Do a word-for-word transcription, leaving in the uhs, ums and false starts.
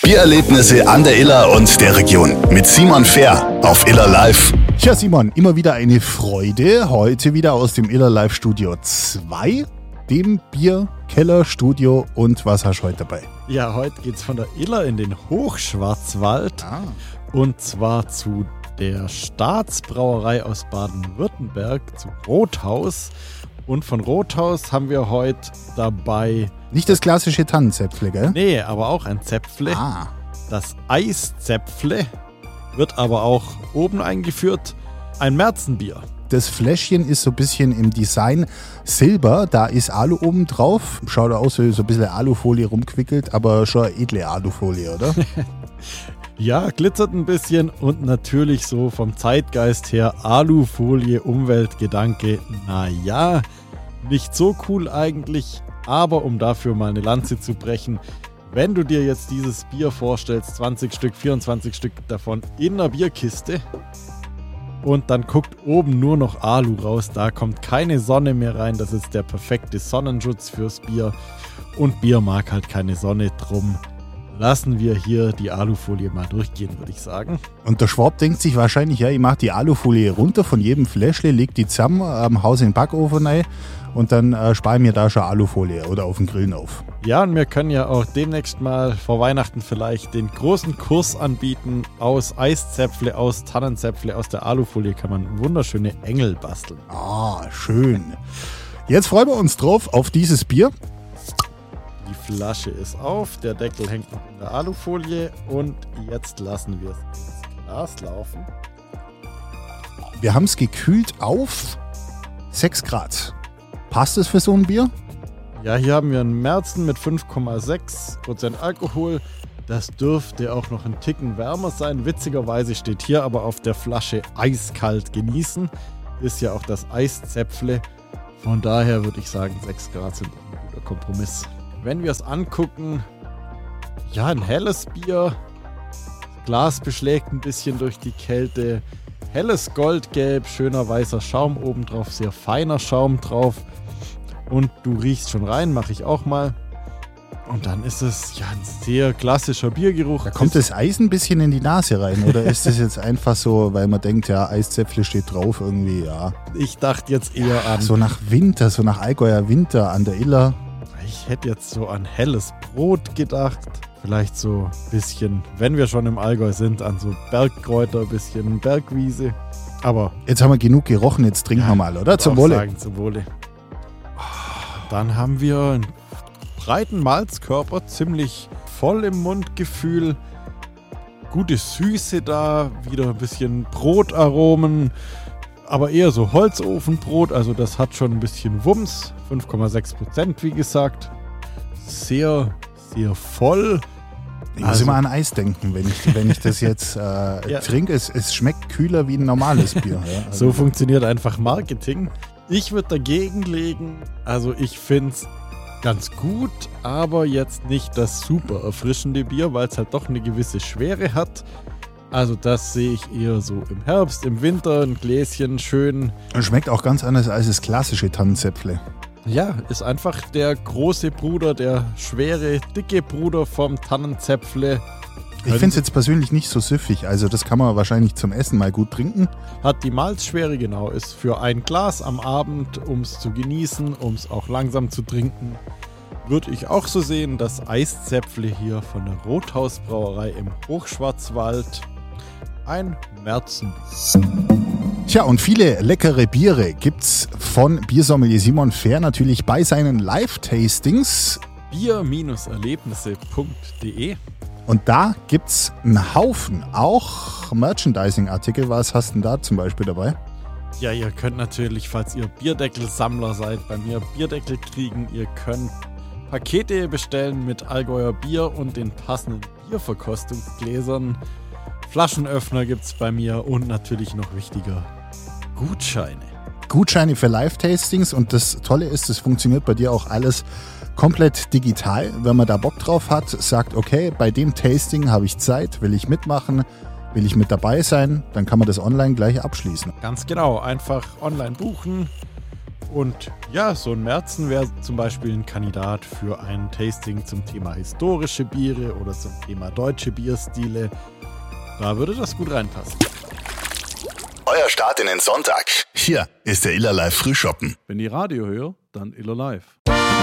Biererlebnisse an der Iller und der Region mit Simon Fehr auf Iller Live. Tja, Simon, immer wieder eine Freude. Heute wieder aus dem Iller Live Studio zwei, dem Bierkellerstudio. Und was hast du heute dabei? Ja, heute geht's von der Iller in den Hochschwarzwald. Ah. Und zwar zu der Staatsbrauerei aus Baden-Württemberg, zu Rothaus. Und von Rothaus haben wir heute dabei... Nicht das klassische Tannenzäpfle, gell? Nee, aber auch ein Zäpfle. Ah. Das Eiszäpfle wird aber auch oben eingeführt. Ein Märzenbier. Das Fläschchen ist so ein bisschen im Design Silber, da ist Alu oben drauf. Schaut aus wie so ein bisschen Alufolie rumquickelt, aber schon eine edle Alufolie, oder? Ja, glitzert ein bisschen und natürlich so vom Zeitgeist her Alufolie, Umweltgedanke. Naja, nicht so cool eigentlich, aber um dafür mal eine Lanze zu brechen, wenn du dir jetzt dieses Bier vorstellst, zwanzig Stück, vierundzwanzig Stück davon in einer Bierkiste und dann guckt oben nur noch Alu raus, da kommt keine Sonne mehr rein, das ist der perfekte Sonnenschutz fürs Bier und Bier mag halt keine Sonne, drum lassen wir hier die Alufolie mal durchgehen, würde ich sagen. Und der Schwab denkt sich wahrscheinlich, ja, ich mache die Alufolie runter von jedem Fläschle, leg die zusammen, am Haus in den Backofen rein und dann äh, spare ich mir da schon Alufolie oder auf den Grillen auf. Ja, und wir können ja auch demnächst mal vor Weihnachten vielleicht den großen Kurs anbieten. Aus Eiszäpfle, aus Tannenzäpfle, aus der Alufolie kann man wunderschöne Engel basteln. Ah, schön. Jetzt freuen wir uns drauf auf dieses Bier. Die Flasche ist auf, der Deckel hängt noch in der Alufolie und jetzt lassen wir es ins Glas laufen. Wir haben es gekühlt auf sechs Grad. Passt es für so ein Bier? Ja, hier haben wir einen Märzen mit fünf Komma sechs Prozent Alkohol. Das dürfte auch noch ein Ticken wärmer sein. Witzigerweise steht hier aber auf der Flasche eiskalt genießen. Ist ja auch das Eiszäpfle. Von daher würde ich sagen, sechs Grad sind ein guter Kompromiss. Wenn wir es angucken, ja, ein helles Bier. Das Glas beschlägt ein bisschen durch die Kälte. Helles Goldgelb, schöner weißer Schaum oben drauf, sehr feiner Schaum drauf. Und du riechst schon rein, mache ich auch mal. Und dann ist es ja ein sehr klassischer Biergeruch. Da kommt das Eis ein bisschen in die Nase rein, oder ist das jetzt einfach so, weil man denkt, ja, Eiszäpfle steht drauf irgendwie, ja. Ich dachte jetzt eher an... So nach Winter, so nach Allgäuer Winter an der Iller. Ich hätte jetzt so an helles Brot gedacht. Vielleicht so ein bisschen, wenn wir schon im Allgäu sind, an so Bergkräuter, ein bisschen Bergwiese. Aber... Jetzt haben wir genug gerochen, jetzt trinken ja, wir mal, oder? Zum Wohle. Sagen, zum Wohle. Dann haben wir einen breiten Malzkörper, ziemlich voll im Mundgefühl. Gute Süße da, wieder ein bisschen Brotaromen, aber eher so Holzofenbrot, also das hat schon ein bisschen Wumms. fünf Komma sechs Prozent, wie gesagt. Sehr, sehr voll. Ich muss also, immer an Eis denken, wenn ich, wenn ich das jetzt äh, ja. trinke. Es, es schmeckt kühler wie ein normales Bier. Ja? Also so funktioniert einfach Marketing. Ich würde dagegen legen, also ich finde es ganz gut, aber jetzt nicht das super erfrischende Bier, weil es halt doch eine gewisse Schwere hat. Also das sehe ich eher so im Herbst, im Winter, ein Gläschen schön. Und schmeckt auch ganz anders als das klassische Tannenzäpfle. Ja, ist einfach der große Bruder, der schwere, dicke Bruder vom Tannenzäpfle. Ich finde es jetzt persönlich nicht so süffig, also das kann man wahrscheinlich zum Essen mal gut trinken. Hat die Malzschwere, genau, ist für ein Glas am Abend, um es zu genießen, um es auch langsam zu trinken. Würde ich auch so sehen, das Eiszäpfle hier von der Rothausbrauerei im Hochschwarzwald. Ein Märzen. Tja, und viele leckere Biere gibt's von Biersommelier Simon Fehr natürlich bei seinen Live-Tastings. bier Erlebnisse punkt de. Und da gibt's einen Haufen, auch Merchandising-Artikel. Was hast du denn da zum Beispiel dabei? Ja, ihr könnt natürlich, falls ihr Bierdeckelsammler seid, bei mir Bierdeckel kriegen. Ihr könnt Pakete bestellen mit Allgäuer Bier und den passenden Bierverkostungsgläsern. Flaschenöffner gibt's bei mir und natürlich noch wichtiger, Gutscheine. Gutscheine für Live-Tastings und das Tolle ist, es funktioniert bei dir auch alles komplett digital. Wenn man da Bock drauf hat, sagt, okay, bei dem Tasting habe ich Zeit, will ich mitmachen, will ich mit dabei sein, dann kann man das online gleich abschließen. Ganz genau, einfach online buchen, Und ja, so ein Märzen wäre zum Beispiel ein Kandidat für ein Tasting zum Thema historische Biere oder zum Thema deutsche Bierstile. Da würde das gut reinpassen. Euer Start in den Sonntag. Hier ist der Iller Live Frühschoppen. Wenn ich Radio höre, dann Iller Live.